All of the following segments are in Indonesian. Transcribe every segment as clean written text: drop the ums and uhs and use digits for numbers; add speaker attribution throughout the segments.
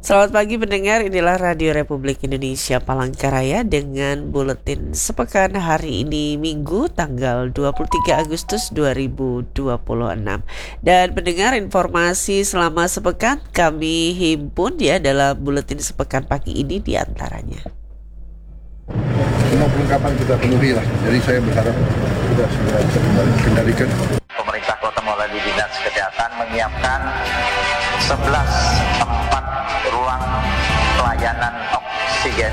Speaker 1: Selamat pagi pendengar, inilah Radio Republik Indonesia Palangkaraya dengan buletin sepekan hari ini Minggu tanggal 23 Agustus 2026. Dan pendengar, informasi selama sepekan kami himpun ya dalam buletin sepekan pagi ini diantaranya.
Speaker 2: Semua perlengkapan kita penuhi lah, jadi saya berharap sudah segera bisa kendalikan.
Speaker 3: Pemerintah Kota melalui Dinas Kesehatan menyiapkan 11 tempat ruang pelayanan oksigen.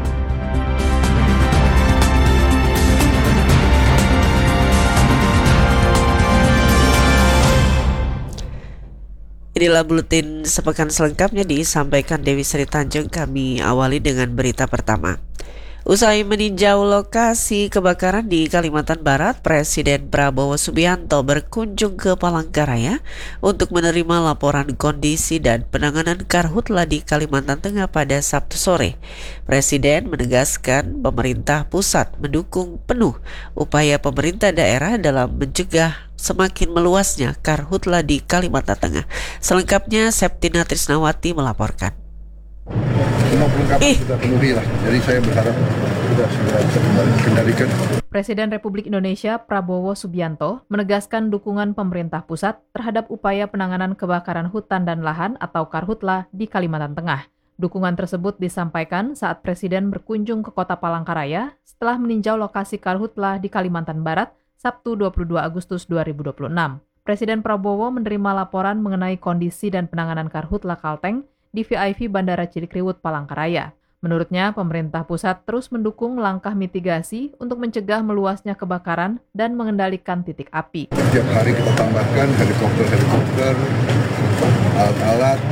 Speaker 1: Inilah buletin sepekan selengkapnya disampaikan Dewi Sri Tanjung. Kami awali dengan berita pertama. Usai meninjau lokasi kebakaran di Kalimantan Barat, Presiden Prabowo Subianto berkunjung ke Palangkaraya untuk menerima laporan kondisi dan penanganan karhutla di Kalimantan Tengah pada Sabtu sore. Presiden menegaskan pemerintah pusat mendukung penuh upaya pemerintah daerah dalam mencegah semakin meluasnya karhutla di Kalimantan Tengah. Selengkapnya Septina Trisnawati melaporkan.
Speaker 2: Semua perlengkapan kita penuhi lah, jadi saya berharap sudah segera bisa kendalikan.
Speaker 4: Presiden Republik Indonesia Prabowo Subianto menegaskan dukungan pemerintah pusat terhadap upaya penanganan kebakaran hutan dan lahan atau karhutla di Kalimantan Tengah. Dukungan tersebut disampaikan saat Presiden berkunjung ke Kota Palangkaraya setelah meninjau lokasi karhutla di Kalimantan Barat Sabtu 22 Agustus 2026. Presiden Prabowo menerima laporan mengenai kondisi dan penanganan karhutla Kalteng di VIP Bandara Cilikriwut Palangkaraya. Menurutnya, pemerintah pusat terus mendukung langkah mitigasi untuk mencegah meluasnya kebakaran dan mengendalikan titik api.
Speaker 2: Setiap hari kita tambahkan helikopter, alat-alat,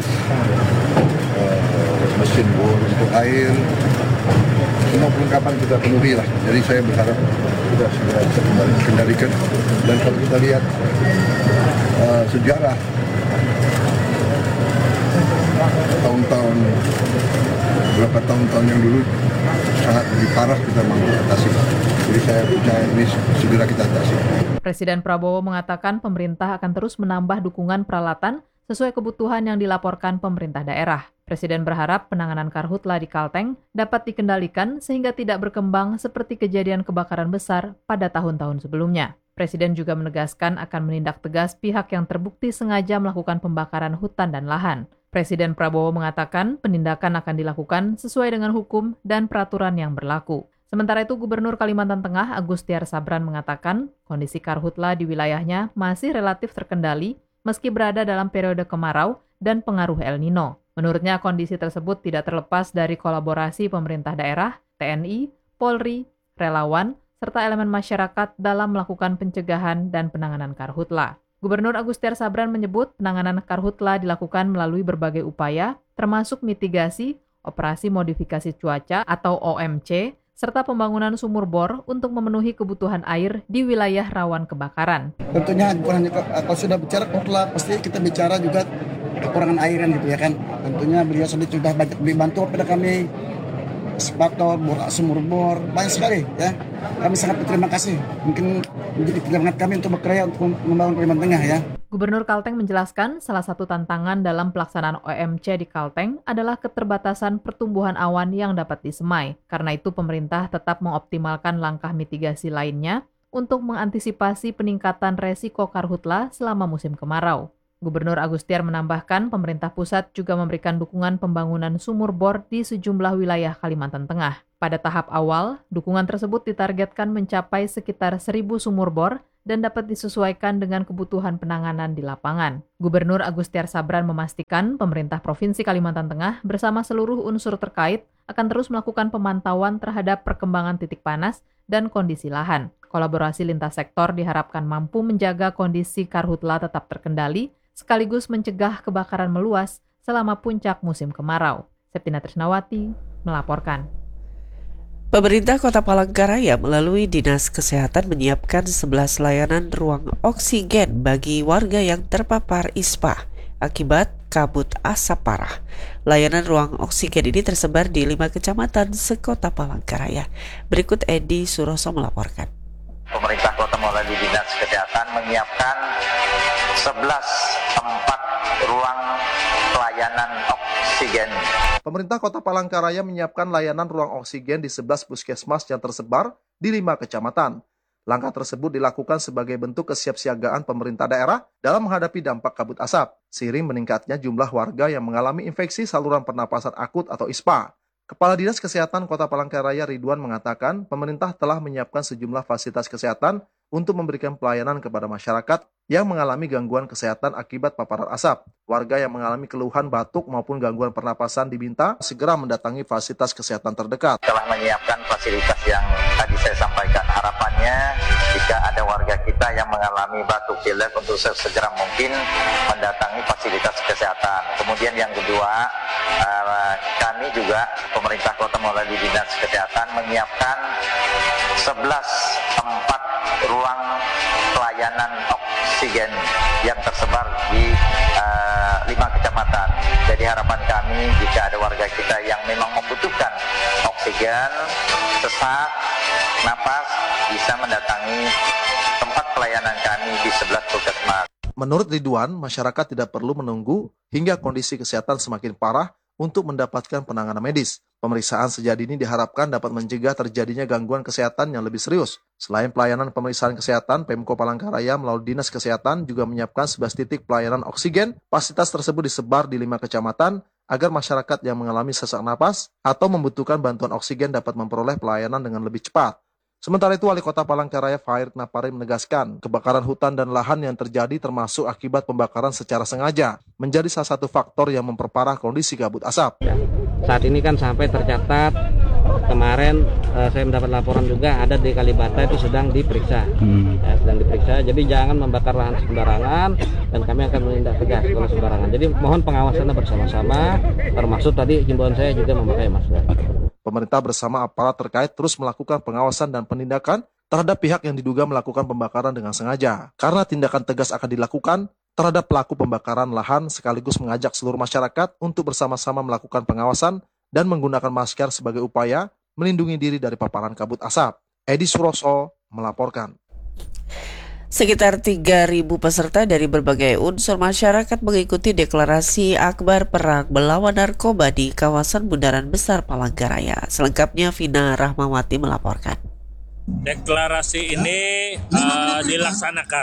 Speaker 2: mesin bor untuk air. Semua perlengkapan kita penuhi lah, jadi saya berharap sudah segera bisa kendalikan. Dan kalau kita lihat sejarah beberapa tahun-tahun yang dulu sangat lebih parah kita mampu atasi. Jadi saya percaya ini segera kita atasi.
Speaker 4: Presiden Prabowo mengatakan pemerintah akan terus menambah dukungan peralatan sesuai kebutuhan yang dilaporkan pemerintah daerah. Presiden berharap penanganan karhutla di Kalteng dapat dikendalikan sehingga tidak berkembang seperti kejadian kebakaran besar pada tahun-tahun sebelumnya. Presiden juga menegaskan akan menindak tegas pihak yang terbukti sengaja melakukan pembakaran hutan dan lahan. Presiden Prabowo mengatakan penindakan akan dilakukan sesuai dengan hukum dan peraturan yang berlaku. Sementara itu, Gubernur Kalimantan Tengah Agustiar Sabran mengatakan kondisi karhutla di wilayahnya masih relatif terkendali meski berada dalam periode kemarau dan pengaruh El Nino. Menurutnya, kondisi tersebut tidak terlepas dari kolaborasi pemerintah daerah, TNI, Polri, relawan, serta elemen masyarakat dalam melakukan pencegahan dan penanganan karhutla. Gubernur Agustiar Sabran menyebut penanganan karhutla dilakukan melalui berbagai upaya, termasuk mitigasi, operasi modifikasi cuaca atau OMC, serta pembangunan sumur bor untuk memenuhi kebutuhan air di wilayah rawan kebakaran.
Speaker 5: Tentunya bukan hanya kalau sudah bicara karhutla, pasti kita bicara juga kekurangan airan gitu ya kan. Tentunya beliau sudah banyak dibantu pada kami, spator, sumur bor, banyak sekali ya. Kami sangat berterima kasih. Mungkin menjadi penyemangat kami untuk bekerja untuk membangun Kalimantan Tengah ya.
Speaker 4: Gubernur Kalteng menjelaskan salah satu tantangan dalam pelaksanaan OMC di Kalteng adalah keterbatasan pertumbuhan awan yang dapat disemai. Karena itu pemerintah tetap mengoptimalkan langkah mitigasi lainnya untuk mengantisipasi peningkatan resiko karhutla selama musim kemarau. Gubernur Agustiar menambahkan pemerintah pusat juga memberikan dukungan pembangunan sumur bor di sejumlah wilayah Kalimantan Tengah. Pada tahap awal, dukungan tersebut ditargetkan mencapai sekitar 1.000 sumur bor dan dapat disesuaikan dengan kebutuhan penanganan di lapangan. Gubernur Agustiar Sabran memastikan pemerintah Provinsi Kalimantan Tengah bersama seluruh unsur terkait akan terus melakukan pemantauan terhadap perkembangan titik panas dan kondisi lahan. Kolaborasi lintas sektor diharapkan mampu menjaga kondisi karhutla tetap terkendali sekaligus mencegah kebakaran meluas selama puncak musim kemarau. Septina Trisnawati melaporkan.
Speaker 1: Pemerintah Kota Palangkaraya melalui Dinas Kesehatan menyiapkan 11 layanan ruang oksigen bagi warga yang terpapar ISPA akibat kabut asap parah. Layanan ruang oksigen ini tersebar di 5 kecamatan sekota Palangkaraya. Berikut Edi Suroso melaporkan.
Speaker 3: Pemerintah Kota melalui Dinas Kesehatan menyiapkan 11 tempat ruang pelayanan oksigen oksigen.
Speaker 6: Pemerintah Kota Palangkaraya menyiapkan layanan ruang oksigen di 11 puskesmas yang tersebar di 5 kecamatan. Langkah tersebut dilakukan sebagai bentuk kesiapsiagaan pemerintah daerah dalam menghadapi dampak kabut asap, seiring meningkatnya jumlah warga yang mengalami infeksi saluran pernapasan akut atau ISPA. Kepala Dinas Kesehatan Kota Palangkaraya Ridwan mengatakan pemerintah telah menyiapkan sejumlah fasilitas kesehatan untuk memberikan pelayanan kepada masyarakat yang mengalami gangguan kesehatan akibat paparan asap. Warga yang mengalami keluhan batuk maupun gangguan pernapasan diminta segera mendatangi fasilitas kesehatan terdekat.
Speaker 3: Telah menyiapkan fasilitas yang tadi saya sampaikan. Harapannya jika ada warga kita yang mengalami batuk pilek untuk segera mungkin mendatangi fasilitas kesehatan. Kemudian yang kedua, kami juga pemerintah kota melalui Dinas Kesehatan menyiapkan 11 tempat ruang pelayanan oksigen yang tersebar di 5 kecamatan. Jadi harapan kami jika ada warga kita yang memang membutuhkan oksigen, sesak, napas, bisa mendatangi tempat pelayanan kami di 11 puskesmas.
Speaker 6: Menurut Ridwan, masyarakat tidak perlu menunggu hingga kondisi kesehatan semakin parah untuk mendapatkan penanganan medis. Pemeriksaan sejak dini diharapkan dapat mencegah terjadinya gangguan kesehatan yang lebih serius. Selain pelayanan pemeriksaan kesehatan, Pemko Palangkaraya melalui Dinas Kesehatan juga menyiapkan 11 titik pelayanan oksigen. Fasilitas tersebut disebar di 5 kecamatan agar masyarakat yang mengalami sesak napas atau membutuhkan bantuan oksigen dapat memperoleh pelayanan dengan lebih cepat. Sementara itu, Wali Kota Palangkaraya Fairid Napari menegaskan, kebakaran hutan dan lahan yang terjadi termasuk akibat pembakaran secara sengaja menjadi salah satu faktor yang memperparah kondisi kabut asap.
Speaker 7: Saat ini kan sampai tercatat kemarin saya mendapat laporan juga ada di Kalibata itu sedang diperiksa, sedang diperiksa. Jadi jangan membakar lahan sembarangan dan kami akan menindak tegas kalau sembarangan. Jadi mohon pengawasannya bersama-sama, termasuk tadi himbauan saya juga memakai masker.
Speaker 6: Pemerintah bersama aparat terkait terus melakukan pengawasan dan penindakan terhadap pihak yang diduga melakukan pembakaran dengan sengaja. Karena tindakan tegas akan dilakukan terhadap pelaku pembakaran lahan sekaligus mengajak seluruh masyarakat untuk bersama-sama melakukan pengawasan dan menggunakan masker sebagai upaya melindungi diri dari paparan kabut asap. Edi Suroso melaporkan.
Speaker 1: Sekitar 3.000 peserta dari berbagai unsur masyarakat mengikuti deklarasi akbar perang melawan narkoba di kawasan Bundaran Besar Palangkaraya. Selengkapnya Vina Rahmawati melaporkan.
Speaker 8: Deklarasi ini dilaksanakan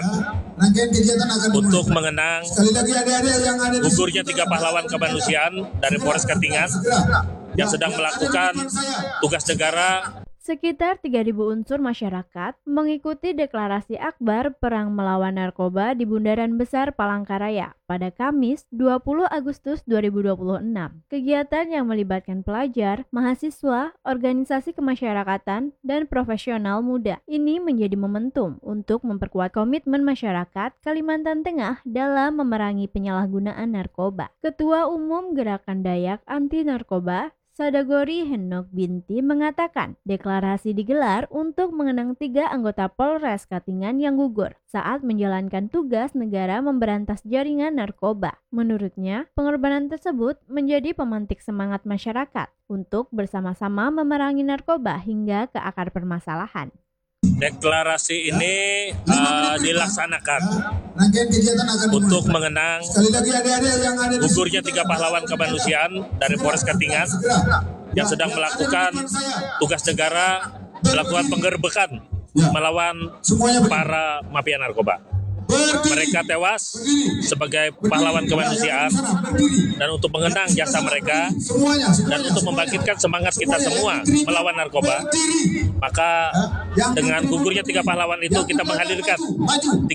Speaker 8: untuk mengenang gugurnya 3 pahlawan kemanusiaan dari Polres Katingan yang sedang melakukan tugas negara.
Speaker 9: Sekitar 3.000 unsur masyarakat mengikuti deklarasi akbar perang melawan narkoba di Bundaran Besar Palangkaraya pada Kamis 20 Agustus 2026. Kegiatan yang melibatkan pelajar, mahasiswa, organisasi kemasyarakatan, dan profesional muda ini menjadi momentum untuk memperkuat komitmen masyarakat Kalimantan Tengah dalam memerangi penyalahgunaan narkoba. Ketua Umum Gerakan Dayak Anti Narkoba Sadagori Henok Binti mengatakan deklarasi digelar untuk mengenang 3 anggota Polres Katingan yang gugur saat menjalankan tugas negara memberantas jaringan narkoba. Menurutnya, pengorbanan tersebut menjadi pemantik semangat masyarakat untuk bersama-sama memerangi narkoba hingga ke akar permasalahan.
Speaker 8: Deklarasi ini dilaksanakan untuk mengenang gugurnya 3 pahlawan kemanusiaan dari Polres Katingan yang sedang melakukan tugas negara, melakukan penggerbekan melawan para mafia narkoba. Mereka tewas sebagai pahlawan kemanusiaan dan untuk mengenang jasa mereka dan untuk membangkitkan semangat kita semua melawan narkoba, maka dengan gugurnya 3 pahlawan itu kita menghadirkan 3.000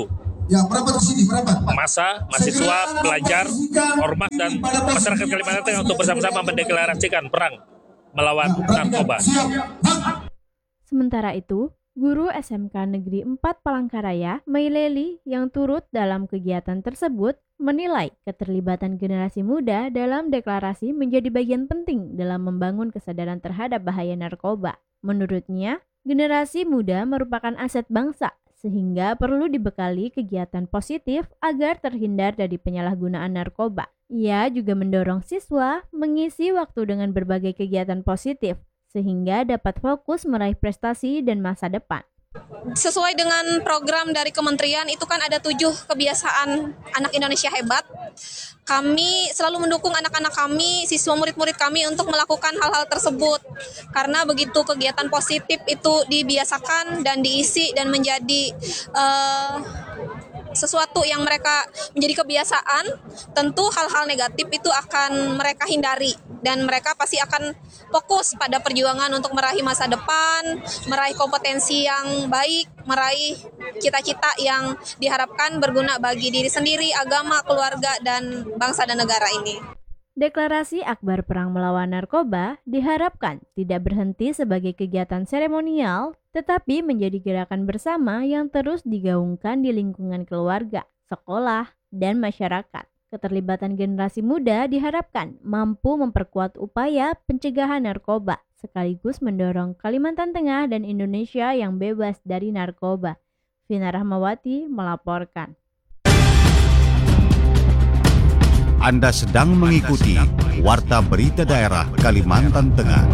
Speaker 8: massa, mahasiswa, pelajar, ormas dan masyarakat Kalimantan Tengah untuk bersama-sama mendeklarasikan perang melawan narkoba.
Speaker 9: Sementara itu, Guru SMK Negeri 4 Palangkaraya, Maileli, yang turut dalam kegiatan tersebut, menilai keterlibatan generasi muda dalam deklarasi menjadi bagian penting dalam membangun kesadaran terhadap bahaya narkoba. Menurutnya, generasi muda merupakan aset bangsa, sehingga perlu dibekali kegiatan positif agar terhindar dari penyalahgunaan narkoba. Ia juga mendorong siswa mengisi waktu dengan berbagai kegiatan positif, sehingga dapat fokus meraih prestasi dan masa depan.
Speaker 10: Sesuai dengan program dari kementerian itu kan ada 7 kebiasaan anak Indonesia hebat. Kami selalu mendukung anak-anak kami, siswa murid-murid kami untuk melakukan hal-hal tersebut. Karena begitu kegiatan positif itu dibiasakan dan diisi dan menjadi sesuatu yang mereka menjadi kebiasaan, tentu hal-hal negatif itu akan mereka hindari dan mereka pasti akan fokus pada perjuangan untuk meraih masa depan, meraih kompetensi yang baik, meraih cita-cita yang diharapkan berguna bagi diri sendiri, agama, keluarga, dan bangsa dan negara ini.
Speaker 9: Deklarasi Akbar Perang Melawan Narkoba diharapkan tidak berhenti sebagai kegiatan seremonial, tetapi menjadi gerakan bersama yang terus digaungkan di lingkungan keluarga, sekolah, dan masyarakat. Keterlibatan generasi muda diharapkan mampu memperkuat upaya pencegahan narkoba, sekaligus mendorong Kalimantan Tengah dan Indonesia yang bebas dari narkoba. Vina Rahmawati melaporkan.
Speaker 11: Anda sedang mengikuti Warta Berita Daerah Kalimantan Tengah.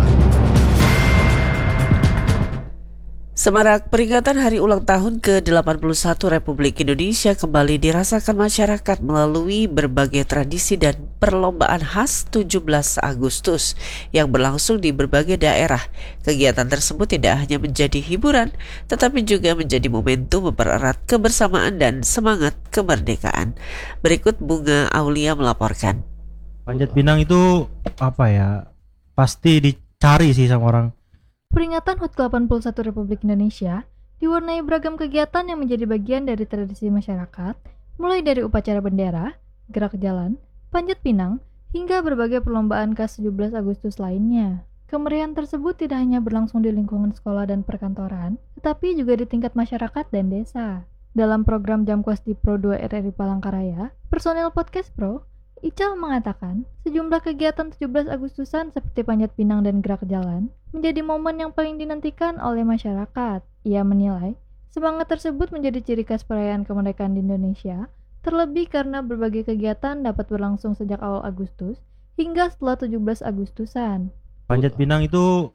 Speaker 1: Semarak peringatan Hari Ulang Tahun ke-81 Republik Indonesia kembali dirasakan masyarakat melalui berbagai tradisi dan perlombaan khas 17 Agustus yang berlangsung di berbagai daerah. Kegiatan tersebut tidak hanya menjadi hiburan, tetapi juga menjadi momentum mempererat kebersamaan dan semangat kemerdekaan. Berikut Bunga Aulia melaporkan.
Speaker 12: Panjat Pinang itu pasti dicari sih sama orang.
Speaker 13: Peringatan HUT ke-81 Republik Indonesia diwarnai beragam kegiatan yang menjadi bagian dari tradisi masyarakat, mulai dari upacara bendera, gerak jalan, panjat pinang, hingga berbagai perlombaan khas 17 Agustus lainnya. Kemeriahan tersebut tidak hanya berlangsung di lingkungan sekolah dan perkantoran, tetapi juga di tingkat masyarakat dan desa. Dalam program Jamkos di Pro 2 RRI Palangkaraya, personel Podcast Pro, Ical mengatakan, sejumlah kegiatan 17 Agustusan seperti panjat pinang dan gerak jalan menjadi momen yang paling dinantikan oleh masyarakat. Ia menilai, semangat tersebut menjadi ciri khas perayaan kemerdekaan di Indonesia, terlebih karena berbagai kegiatan dapat berlangsung sejak awal Agustus hingga setelah 17 Agustusan.
Speaker 12: Panjat pinang itu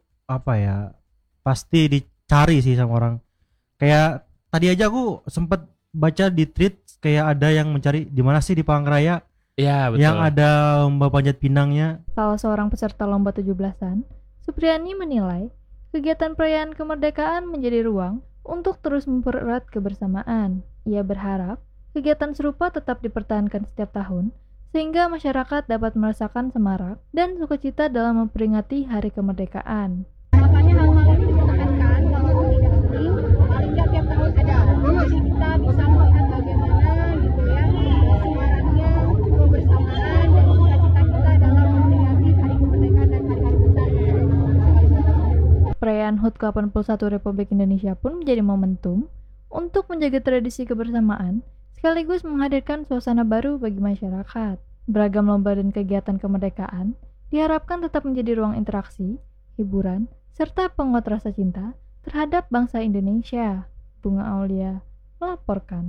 Speaker 12: pasti dicari sih sama orang. Kayak tadi aja aku sempat baca di tweet kayak ada yang mencari di mana sih di Palangkaraya.
Speaker 14: Ya, betul.
Speaker 12: Yang ada lomba panjat pinangnya.
Speaker 13: Salah seorang peserta lomba 17-an, Supriyani menilai kegiatan perayaan kemerdekaan menjadi ruang untuk terus mempererat kebersamaan. Ia berharap kegiatan serupa tetap dipertahankan setiap tahun sehingga masyarakat dapat merasakan semarak dan sukacita dalam memperingati Hari Kemerdekaan.
Speaker 15: Makanya hal-hal ini ditekankan bahwa tidak sering, paling nggak tiap tahun ada. Jadi kita bisa melihat bagaimana gitu ya semaraknya kebersamaan dan sukacita kita dalam memperingati Hari Kemerdekaan dan hari-hari besar.
Speaker 13: Perayaan HUT ke-81 Republik Indonesia pun menjadi momentum untuk menjaga tradisi kebersamaan sekaligus menghadirkan suasana baru bagi masyarakat. Beragam lomba dan kegiatan kemerdekaan diharapkan tetap menjadi ruang interaksi, hiburan, serta penguat rasa cinta terhadap bangsa Indonesia. Bunga Aulia melaporkan.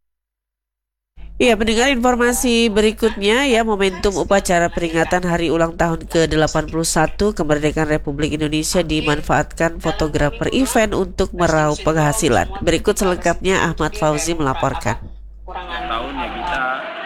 Speaker 1: Ya, mendengar informasi berikutnya momentum upacara peringatan Hari Ulang Tahun ke-81 Kemerdekaan Republik Indonesia dimanfaatkan fotografer event untuk meraup penghasilan. Berikut selengkapnya Ahmad Fauzi melaporkan.
Speaker 16: Tahun ya kita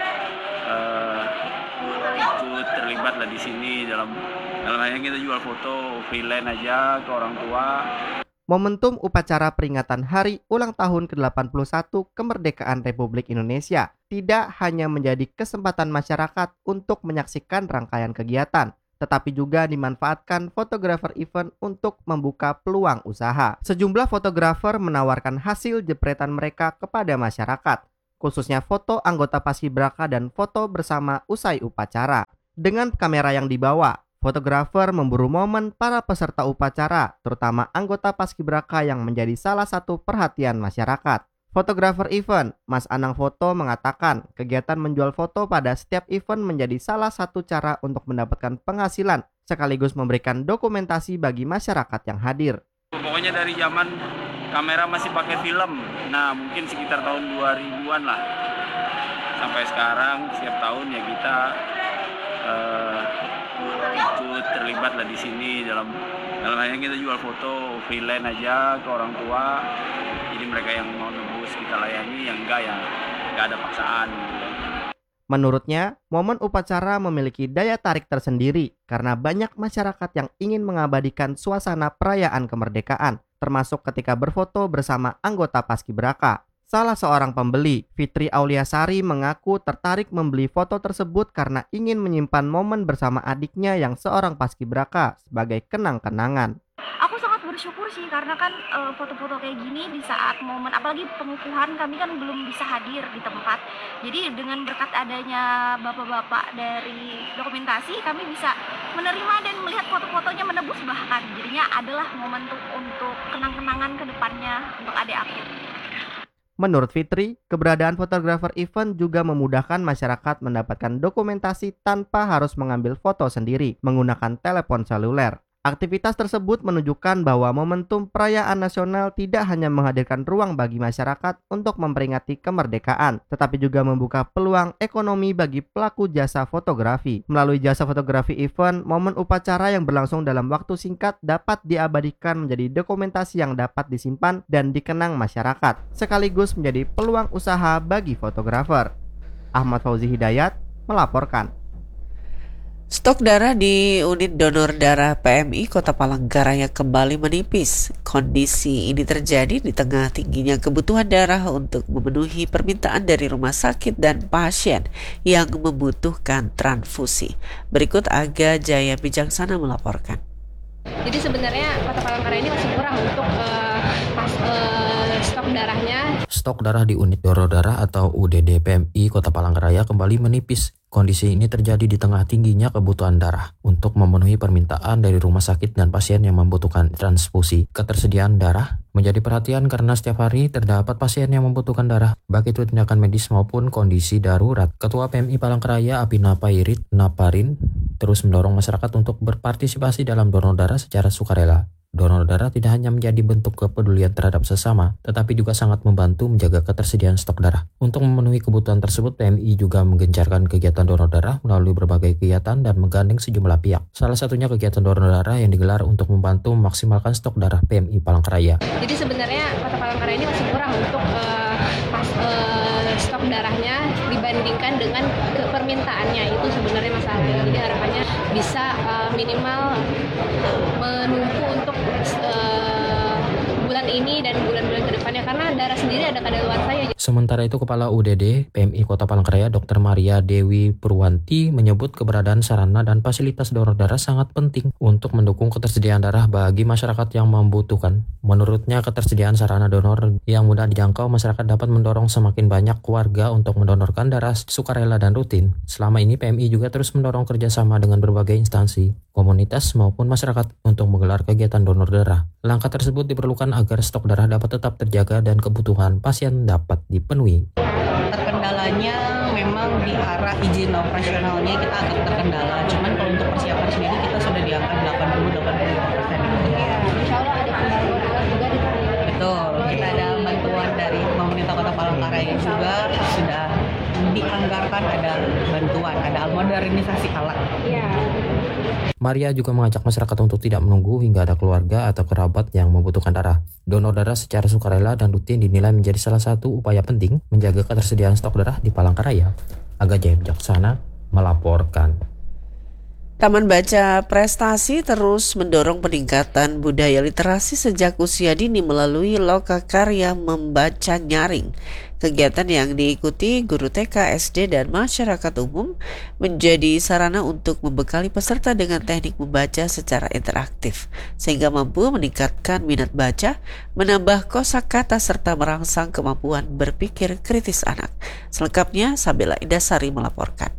Speaker 16: ikut terlibat lah di sini dalam halnya kita jual foto freelance aja ke orang tua.
Speaker 17: Momentum upacara peringatan Hari Ulang Tahun ke-81 Kemerdekaan Republik Indonesia tidak hanya menjadi kesempatan masyarakat untuk menyaksikan rangkaian kegiatan, tetapi juga dimanfaatkan fotografer event untuk membuka peluang usaha. Sejumlah fotografer menawarkan hasil jepretan mereka kepada masyarakat, khususnya foto anggota Paskibraka dan foto bersama usai upacara. Dengan kamera yang dibawa, fotografer memburu momen para peserta upacara, terutama anggota Paskibraka yang menjadi salah satu perhatian masyarakat. Fotografer event, Mas Anang Foto mengatakan, kegiatan menjual foto pada setiap event menjadi salah satu cara untuk mendapatkan penghasilan, sekaligus memberikan dokumentasi bagi masyarakat yang hadir.
Speaker 16: Pokoknya dari zaman kamera masih pakai film, nah mungkin sekitar tahun 2000-an lah. Sampai sekarang, setiap tahun ya kita ikut terlibat lah di sini dalam Dalam halnya kita jual foto freelance aja ke orang tua. Jadi mereka yang mau nebus kita layani, yang enggak ya nggak ada paksaan gitu ya.
Speaker 17: Menurutnya, momen upacara memiliki daya tarik tersendiri karena banyak masyarakat yang ingin mengabadikan suasana perayaan kemerdekaan, termasuk ketika berfoto bersama anggota Paskibraka. Salah seorang pembeli, Fitri Auliasari, mengaku tertarik membeli foto tersebut karena ingin menyimpan momen bersama adiknya yang seorang Paskibraka sebagai kenang-kenangan.
Speaker 14: Aku sangat bersyukur sih karena kan foto-foto kayak gini di saat momen apalagi pengukuhan kami kan belum bisa hadir di tempat. Jadi dengan berkat adanya bapak-bapak dari dokumentasi kami bisa menerima dan melihat foto-fotonya menebus bahkan. Jadinya adalah momen untuk kenang-kenangan ke depannya untuk adik aku.
Speaker 17: Menurut Fitri, keberadaan fotografer event juga memudahkan masyarakat mendapatkan dokumentasi tanpa harus mengambil foto sendiri menggunakan telepon seluler. Aktivitas tersebut menunjukkan bahwa momentum perayaan nasional tidak hanya menghadirkan ruang bagi masyarakat untuk memperingati kemerdekaan, tetapi juga membuka peluang ekonomi bagi pelaku jasa fotografi. Melalui jasa fotografi event, momen upacara yang berlangsung dalam waktu singkat dapat diabadikan menjadi dokumentasi yang dapat disimpan dan dikenang masyarakat, sekaligus menjadi peluang usaha bagi fotografer. Ahmad Fauzi Hidayat melaporkan.
Speaker 1: Stok darah di unit donor darah PMI Kota Palangkaraya kembali menipis. Kondisi ini terjadi di tengah tingginya kebutuhan darah untuk memenuhi permintaan dari rumah sakit dan pasien yang membutuhkan transfusi. Berikut Aga Jaya Bijaksana melaporkan.
Speaker 18: Jadi sebenarnya Kota Palangkaraya ini masih kurang untuk stok darahnya.
Speaker 19: Stok darah di unit donor darah atau UDD PMI Kota Palangkaraya kembali menipis. Kondisi ini terjadi di tengah tingginya kebutuhan darah untuk memenuhi permintaan dari rumah sakit dan pasien yang membutuhkan transfusi. Ketersediaan darah menjadi perhatian karena setiap hari terdapat pasien yang membutuhkan darah, baik itu tindakan medis maupun kondisi darurat. Ketua PMI Palangkaraya Apina Pairit Naparin terus mendorong masyarakat untuk berpartisipasi dalam donor darah secara sukarela. Donor darah tidak hanya menjadi bentuk kepedulian terhadap sesama, tetapi juga sangat membantu menjaga ketersediaan stok darah. Untuk memenuhi kebutuhan tersebut, PMI juga menggencarkan kegiatan donor darah melalui berbagai kegiatan dan menggandeng sejumlah pihak. Salah satunya kegiatan donor darah yang digelar untuk membantu memaksimalkan stok darah PMI Palangkaraya.
Speaker 18: Jadi sebenarnya Kota Palangkaraya ini masih kurang untuk stok darahnya dibandingkan dengan permintaannya, itu sebenarnya masalahnya. Jadi harapannya bisa minimal menumpu untuk bulan ini dan bulan-bulan ke depannya karena darah sendiri ada kadaluarsanya.
Speaker 19: Sementara itu Kepala UDD PMI Kota Palangkaraya Dr. Maria Dewi Purwanti menyebut keberadaan sarana dan fasilitas donor darah sangat penting untuk mendukung ketersediaan darah bagi masyarakat yang membutuhkan. Menurutnya ketersediaan sarana donor yang mudah dijangkau masyarakat dapat mendorong semakin banyak warga untuk mendonorkan darah sukarela dan rutin. Selama ini PMI juga terus mendorong kerjasama dengan berbagai instansi, komunitas maupun masyarakat untuk menggelar kegiatan donor darah. Langkah tersebut diperlukan agar stok darah dapat tetap terjaga dan kebutuhan pasien dapat dipenuhi.
Speaker 20: Terkendalanya memang di arah izin operasionalnya kita agak terkendala. Cuman kalau untuk persiapan sendiri kita sudah di angka 80-85%.
Speaker 18: Ya, insya Allah ada pembangunan alat juga di sana.
Speaker 20: Betul, kita ada bantuan dari pemerintah Kota Palangkaraya juga sudah dianggarkan ada bantuan, ada modernisasi alat.
Speaker 18: Iya.
Speaker 19: Maria juga mengajak masyarakat untuk tidak menunggu hingga ada keluarga atau kerabat yang membutuhkan darah. Donor darah secara sukarela dan rutin dinilai menjadi salah satu upaya penting menjaga ketersediaan stok darah di Palangkaraya. Aga Jaya Bijaksana melaporkan.
Speaker 1: Taman Baca Prestasi terus mendorong peningkatan budaya literasi sejak usia dini melalui lokakarya membaca nyaring. Kegiatan yang diikuti guru TK, SD, dan masyarakat umum menjadi sarana untuk membekali peserta dengan teknik membaca secara interaktif, sehingga mampu meningkatkan minat baca, menambah kosakata serta merangsang kemampuan berpikir kritis anak. Selengkapnya, Sabila Indasari melaporkan.